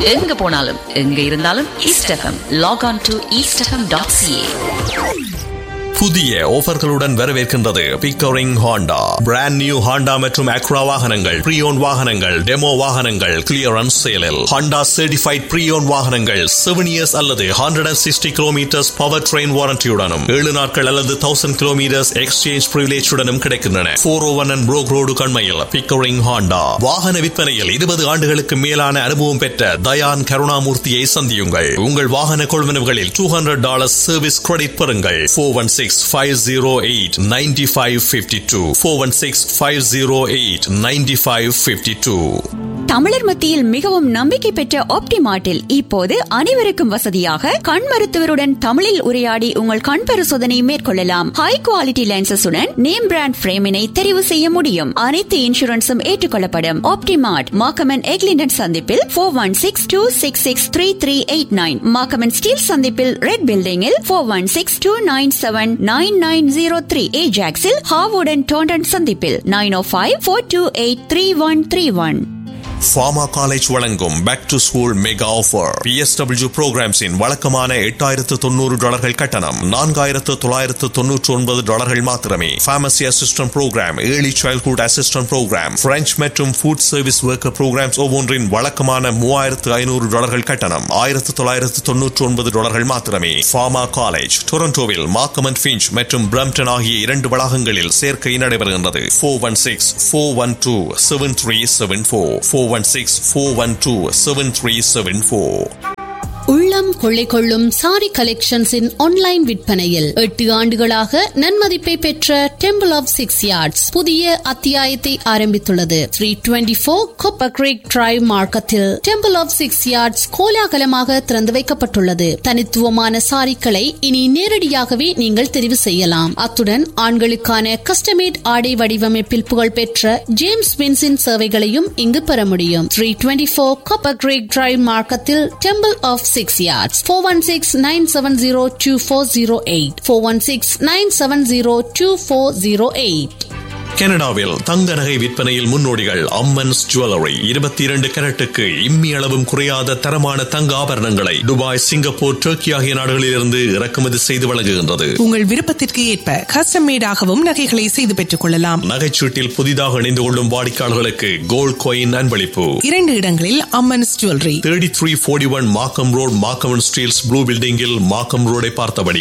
எங்க போனாலும் எங்க இருந்தாலும் east FM. Lock on to eastfm.ca. புதிய ஆஃபர்களுடன் வரவேற்கின்றது Pickering Honda. Brand new Honda மற்றும் அக்ரா வாகனங்கள், ப்ரீயோன் வாகனங்கள், டெமோ வாகனங்கள் கிளியரன்ஸ் சேலில். ஹாண்டா சர்டிஃபைட் ப்ரீயோன் வாகனங்கள் 7 years அல்லது 160 kilometers பவர் ட்ரெயின் வாரண்டியுடனும் 7 நாட்கள் அல்லது 1000 kilometers எக்ஸ்சேஞ்ச் பிரிவிலேஜுடனும் கிடைக்கின்றன. 401 and Brook Road கண்மையில் Pickering Honda. வாகன விற்பனையில் 20 ஆண்டுகளுக்கு மேலான அனுபவம் பெற்ற தயான் கருணாமூர்த்தியை சந்தியுங்கள். உங்கள் வாகன கொள்வனவுகளில் $200 சர்வீஸ் கிரெடிட் பெறுங்கள். 416-508-9552 416-508-9552. தமிழர் மத்தியில் மிகவும் நம்பிக்கை பெற்ற ஆப்டிமார்ட்டில் இப்போது அனைவருக்கும் வசதியாக கண் மருத்துவருடன் தமிழில் உரையாடி உங்கள் கண் பரிசோதனை மேற்கொள்ளலாம். ஹை குவாலிட்டி லென்சஸுடன் நேம் பிராண்ட் பிரேமினை தெரிவு செய்ய முடியும். அனைத்து இன்சூரன்ஸும் ஏற்றுக்கொள்ளப்படும். ஆப்டிமார்ட் மாக்கமன் எக்லிண்டன் சந்திப்பில் 416-266-3389, மாக்கமன் ஸ்டீல் சந்திப்பில் ரெட் பில்டிங்கில் 416-297-9903, ஏஜாக்ஸில் ஹாவுடன் டோண்டன் சந்திப்பில் 905-428-3131. ஃபார்மா காலேஜ் வழங்கும் back to school mega offer. PSW புரோகிராம்ஸின் வழக்கமான $890 கட்டணம் $4999 மாத்திரமே. Pharmacy assistant program, early childhood assistant program, French மற்றும் ஃபுட் சர்வீஸ் ஒர்க்கர் புரோகிராம்ஸ் ஒவ்வொன்றின் வழக்கமான $3500 கட்டணம் $1999 மாத்திரமே. ஃபார்மா காலேஜ் டொரண்டோவில் மார்க்கம் ஃபிஞ்ச் மற்றும் பிரம்டன் ஆகிய 2 வளாகங்களில் சேர்க்கை நடைபெறுகின்றது. 416-412-7374 416-412-7374. உள்ளம் கொள்ளை கொள்ளும் சாரி கலெக்ஷன்ஸின் ஆன்லைன் விற்பனையில் 8 ஆண்டுகளாக நன்மதிப்பை பெற்ற டெம்பிள் ஆஃப் 6 yards புதிய அத்தியாயத்தை ஆரம்பித்துள்ளது. 324 Copper Creek Drive மார்க்கத்தில் டெம்பிள் ஆஃப் 6 yards கோலாகலமாக திறந்து வைக்கப்பட்டுள்ளது. தனித்துவமான சாரிகளை இனி நேரடியாகவே நீங்கள் தெரிவு செய்யலாம். அத்துடன் ஆண்களுக்கான கஸ்டமேட் ஆடை வடிவமைப்பில் புகழ்பெற்ற ஜேம்ஸ் வின்ஸின் சேவைகளையும் இங்கு பெற முடியும். 324 Copper Creek Drive மார்க்கத்தில் டெம்பிள் ஆஃப் 6 yards. 416-970-2408 416-970-2408. கனடாவில் தங்க நகை விற்பனையில் முன்னோடிகள் அம்மன்ஸ் ஜுவல்லரி. 22 கரட்டுக்கு இம்மி அளவும் குறையாத தரமான தங்க ஆபரணங்களை துபாய், சிங்கப்பூர், டர்க்கி ஆகிய நாடுகளிலிருந்து இறக்குமதி செய்து வழங்குகின்றது. உங்கள் விருப்பத்திற்கு ஏற்ப கஸ்டம் மேடாகவும் நகைகளை செய்து பெற்றுக் கொள்ளலாம். நகைச்சீட்டில் புதிதாக இணைந்து கொள்ளும் வாடிக்கையாளர்களுக்கு கோல்ட் காயின் அன்பளிப்பு. 2 இடங்களில் அம்மன்ஸ் ஜுவல்லரி. 3341 மார்க்கம் ரோட், மார்க்கம் ஸ்டீல்ஸ் ப்ளூ பில்டிங்கில் மார்க்கம் ரோடை பார்த்தபடி.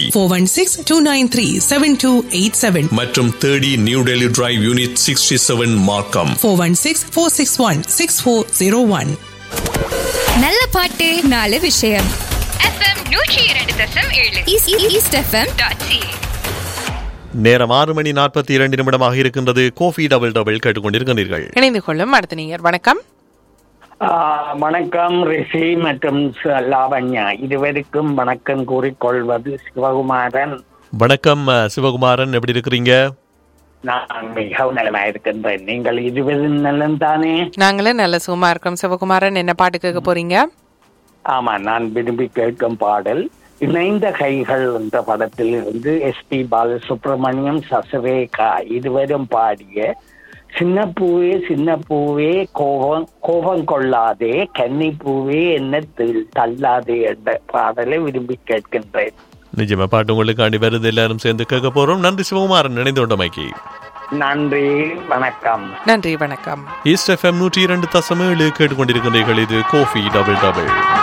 416-293-7287 மற்றும் 30 நியூ டெல்லி டிரைவ் யூனிட் 67 மார்க்கம். 416-461-6401. நல்ல பாட்டு, நல்ல விஷயம். FM 102.7 eastfm.ca. நேரம் 6:42 இருக்கின்றது. கோஃபி டபுள் டபுள் கேட்டுக்கொண்டிருக்கிறீர்கள். இணைந்து கொள்ளும் அடுத்த நேயர். வணக்கம். வணக்கம் ரிஷி மற்றும் லாவண்யா. இதுவரைக்கும் வணக்கம் கூறிக்கொள்வது சிவகுமாரன். வணக்கம் சிவகுமாரன், எப்படி இருக்கிறீங்க? நான் மிகவும் நலமாக இருக்கின்றேன். நீங்கள் 20 நலம் தானே? நாங்களும் நல்ல சுகமா இருக்கோம். சிவகுமாரன், என்ன பாட்டு கேட்க போறீங்க? ஆமா, நான் விரும்பி கேட்கும் பாடல் இணைந்த கைகள் என்ற படத்தில் இருந்து SP பாலசுப்ரமணியம், சசுரேகா இருவரும் பாடிய சின்ன பூவே சின்ன பூவே கோபம் கொள்ளாதே, கன்னி பூவே என்ன தள்ளாதே என்ற பாடலை விரும்பி கேட்கின்றேன். நிஜமா பாட்டு உங்களுக்காண்டி வருது, எல்லாரும் சேர்ந்து கேட்க போறோம். நன்றி சிவகுமாரன், இணைந்து கொண்டமைக்கு. நன்றி, வணக்கம். நன்றி, வணக்கம். ஈஸ்ட் FM 102.7 கேட்டுக்கொண்டிருக்கிறீர்கள். இது கோஃபி டபுள் டபுள்.